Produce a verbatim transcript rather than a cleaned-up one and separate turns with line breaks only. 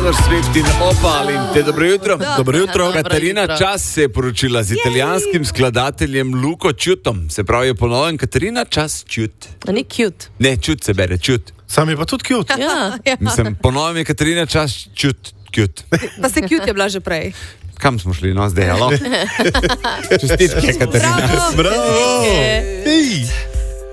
Miloš Svet in Opal in te dobro jutro.
Dobro jutro.
Katarina Čas se je poročila z italijanskim skladateljem Luko Čutom. Se pravi, je ponovno Katarina Čas Čut.
Ni cute.
Ne, Čut se bere, Čut.
Sam je pa tudi cute.
Ja.
Mislim, ponovno je Katarina Čas Čut. Cute.
Pa se cute je bila že prej.
Kam smo šli, no zdaj, alo? Čestitke, Katarina.
Bravo.
Bravo. Ej.